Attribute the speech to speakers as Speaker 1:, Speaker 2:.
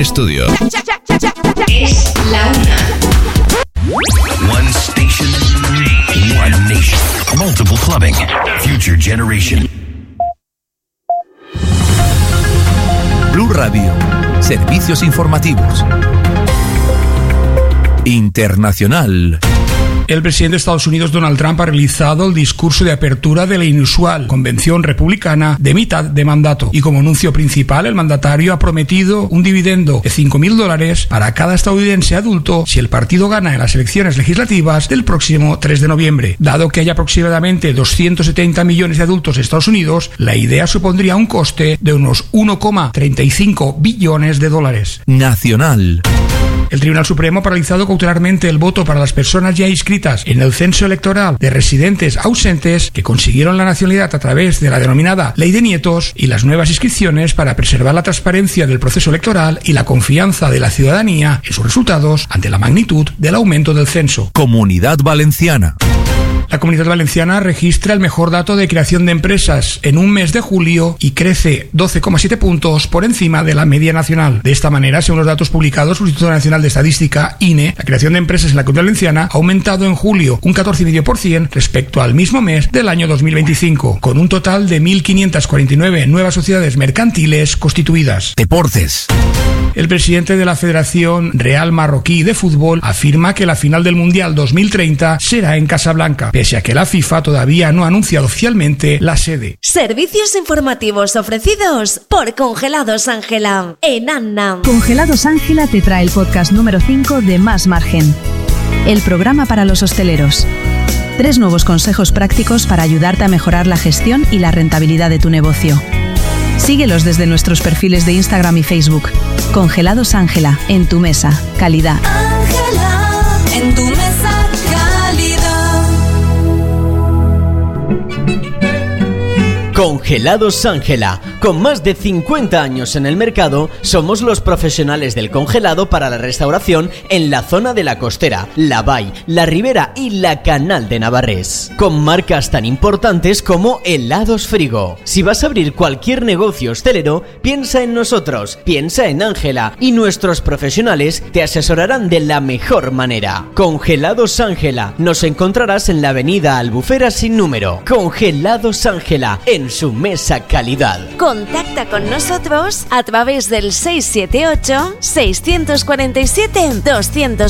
Speaker 1: estudio.
Speaker 2: Es la una.
Speaker 1: One station, one nation. Multiple clubbing. Future generation. Blue Radio. Servicios informativos. Internacional.
Speaker 3: El presidente de Estados Unidos, Donald Trump, ha realizado el discurso de apertura de la inusual convención republicana de mitad de mandato. Y como anuncio principal, el mandatario ha prometido un dividendo de $5.000 para cada estadounidense adulto si el partido gana en las elecciones legislativas del próximo 3 de noviembre. Dado que hay aproximadamente 270 millones de adultos en Estados Unidos, la idea supondría un coste de unos $1,35 billones.
Speaker 1: Nacional.
Speaker 3: El Tribunal Supremo ha paralizado cautelarmente el voto para las personas ya inscritas en el censo electoral de residentes ausentes que consiguieron la nacionalidad a través de la denominada Ley de Nietos y las nuevas inscripciones para preservar la transparencia del proceso electoral y la confianza de la ciudadanía en sus resultados ante la magnitud del aumento del censo.
Speaker 1: Comunidad Valenciana.
Speaker 3: La Comunidad Valenciana registra el mejor dato de creación de empresas en un mes de julio y crece 12,7 puntos por encima de la media nacional. De esta manera, según los datos publicados por el Instituto Nacional de Estadística, INE, la creación de empresas en la Comunidad Valenciana ha aumentado en julio un 14,5% respecto al mismo mes del año 2025, con un total de 1.549 nuevas sociedades mercantiles constituidas.
Speaker 1: Deportes.
Speaker 3: El presidente de la Federación Real Marroquí de Fútbol afirma que la final del Mundial 2030 será en Casablanca, pese a que la FIFA todavía no ha anunciado oficialmente la sede.
Speaker 4: Servicios informativos ofrecidos por Congelados Ángela en Anna.
Speaker 5: Congelados Ángela te trae el podcast número 5 de Más Margen, el programa para los hosteleros. 3 nuevos consejos prácticos para ayudarte a mejorar la gestión y la rentabilidad de tu negocio. Síguelos desde nuestros perfiles de Instagram y Facebook. Congelados Ángela, en tu mesa, calidad.
Speaker 4: Ángela, en tu mesa, calidad.
Speaker 6: Congelados Ángela. Con más de 50 años en el mercado, somos los profesionales del congelado para la restauración en la zona de la Costera, la Vall, la Ribera y la Canal de Navarrés. Con marcas tan importantes como Helados Frigo. Si vas a abrir cualquier negocio hostelero, piensa en nosotros, piensa en Ángela y nuestros profesionales te asesorarán de la mejor manera. Congelados Ángela. Nos encontrarás en la avenida Albufera sin número. Congelados Ángela, en su mesa calidad.
Speaker 4: Contacta con nosotros a través del 678 647 222.